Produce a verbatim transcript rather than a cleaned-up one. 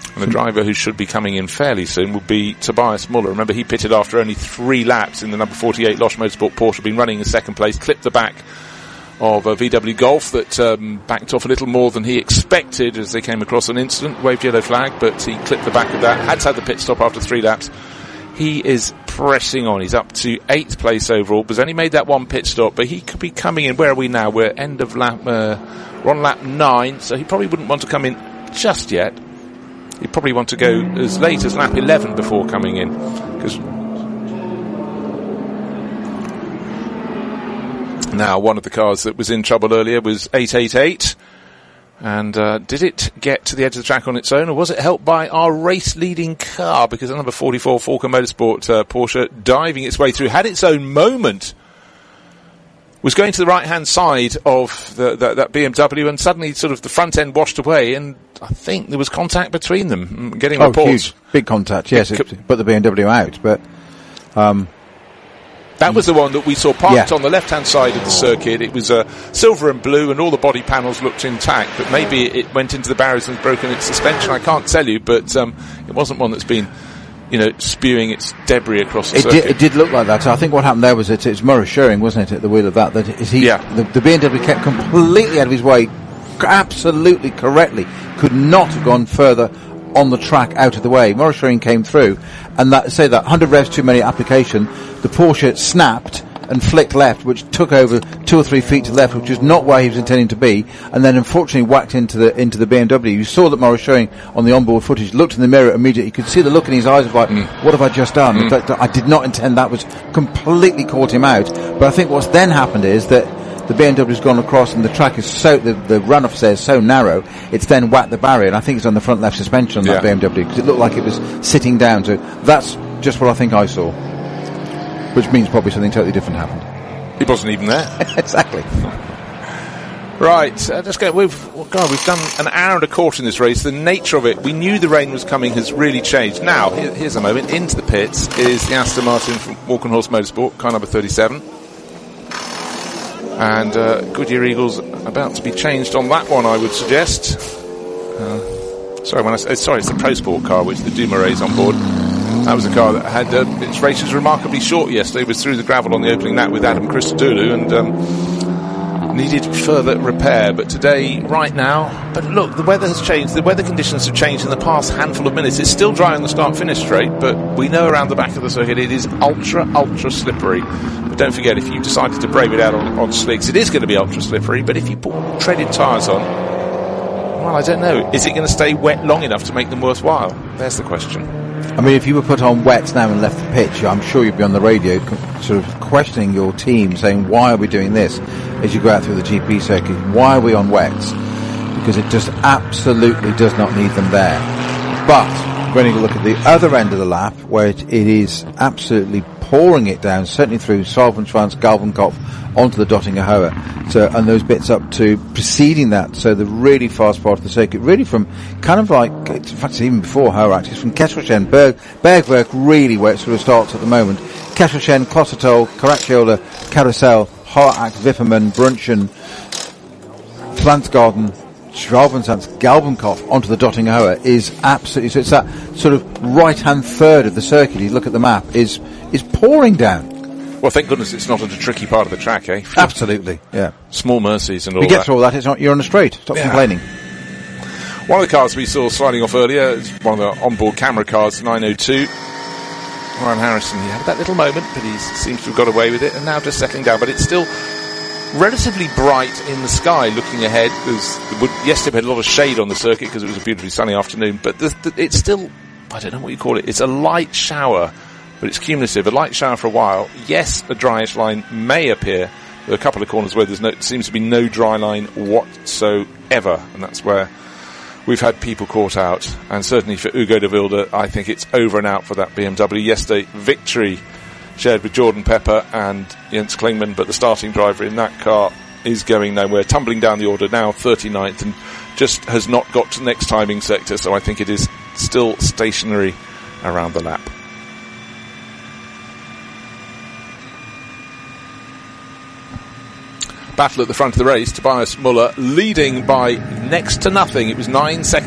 And the driver who should be coming in fairly soon will be Tobias Muller. Remember, he pitted after only three laps in the number forty-eight Losch Motorsport Porsche, been running in second place, clipped the back of a V W Golf that um, backed off a little more than he expected as they came across an incident, waved yellow flag, but he clipped the back of that, had to have the pit stop after three laps. He is pressing on. He's up to eighth place overall, but has only made that one pit stop, but he could be coming in. Where are we now? We're end of lap, uh, we're on lap nine, so he probably wouldn't want to come in just yet. He'd probably want to go as late as lap eleven before coming in, because now one of the cars that was in trouble earlier was eight eighty-eight, and uh, did it get to the edge of the track on its own, or was it helped by our race-leading car? Because the number forty-four Falken Motorsport uh, Porsche, diving its way through, had its own moment, was going to the right-hand side of the, the, that B M W, and suddenly sort of the front end washed away, and I think there was contact between them, getting oh, reports. Huge. Big contact, yes, it, it put the B M W out, but um, that was the one that we saw parked yeah. on the left-hand side of the circuit. It was uh, silver and blue, and all the body panels looked intact, but maybe it went into the barriers and broken its suspension. I can't tell you, but um, it wasn't one that's been, you know, spewing its debris across the it circuit. Did, it did look like that. So I think what happened there was it, it was Murray Schering, wasn't it, at the wheel of that? That is he, yeah. the, the B M W kept completely out of his way, absolutely correctly, could not have gone further on the track out of the way. Murray Schering came through, and that, say that one hundred revs too many application, the Porsche snapped and flicked left, which took over two or three feet to the left, which is not where he was intending to be, and then unfortunately whacked into the into the B M W. You saw that Murray Schering on the onboard footage looked in the mirror immediately. You could see the look in his eyes of like, mm. what have I just done? Mm. In fact, I did not intend that. Was completely caught him out. But I think what's then happened is that the B M W's gone across, and the track is so, the, the runoff there is so narrow, it's then whacked the barrier, and I think it's on the front left suspension on yeah. that B M W, because it looked like it was sitting down. So that's just what I think I saw, which means probably something totally different happened. He wasn't even there. Exactly. Right, uh, let's go. We've, well, God, we've done an hour and a quarter in this race. The nature of it, we knew the rain was coming, has really changed. Now, here, here's a moment. Into the pits is the Aston Martin from Walkenhorst Motorsport, car number thirty-seven. And uh, Goodyear Eagles about to be changed on that one, I would suggest. Uh, sorry, when I say, sorry, it's the Pro Sport car, which the Dumouriez's on board. That was a car that had uh, its race was remarkably short yesterday. It was through the gravel on the opening lap with Adam Christodoulou, and um, needed further repair. But today, right now, but look, the weather has changed. The weather conditions have changed in the past handful of minutes. It's still dry on the start-finish straight, but we know around the back of the circuit it is ultra, ultra slippery. But don't forget, if you decided to brave it out on, on slicks, it is going to be ultra slippery. But if you put treaded tyres on, well, I don't know. Is it going to stay wet long enough to make them worthwhile? There's the question. I mean, if you were put on wets now and left the pitch, I'm sure you'd be on the radio co- sort of questioning your team, saying, why are we doing this as you go out through the G P circuit? Why are we on wets? Because it just absolutely does not need them there. But when you look at the other end of the lap, where it, it is absolutely pouring it down, certainly through Salvenschwanz, Galvenkopf, onto the Dottinger Höhe, so, and those bits up to preceding that, so the really fast part of the circuit, really from kind of like, in fact it's even before Höhe actually, from Kesselchen, Berg, Bergwerk really where it sort of starts at the moment, Kesselchen, Klostotol, Caracciolo, Carousel, Horak, Wippermann, Brunchen, Pflanzgarten, Schwalbensands, Galvenkopf onto the Dottinger Höhe is absolutely, so it's that sort of right-hand third of the circuit, you look at the map, is is pouring down. Well, thank goodness it's not on a tricky part of the track, eh? Absolutely, yeah. Small mercies and all that. You get that. through all that, it's not, you're on a straight. Stop yeah. complaining. One of the cars we saw sliding off earlier is one of the onboard camera cars, nine oh two. Ryan Harrison, he had that little moment, but he seems to have got away with it, and now just settling down. But it's still relatively bright in the sky looking ahead. There's, yesterday we had a lot of shade on the circuit because it was a beautifully sunny afternoon, but the, the, it's still, I don't know what you call it, it's a light shower, but it's cumulative, a light shower for a while. Yes, a dryish line may appear. There are a couple of corners where there's no, seems to be no dry line whatsoever, and that's where we've had people caught out. And certainly for Ugo de Wilde, I think it's over and out for that B M W. Yesterday, victory shared with Jordan Pepper and Jens Klingmann, but the starting driver in that car is going nowhere, tumbling down the order now, thirty-ninth, and just has not got to the next timing sector, so I think it is still stationary around the lap. Battle at the front of the race, Tobias Muller leading by next to nothing. It was nine seconds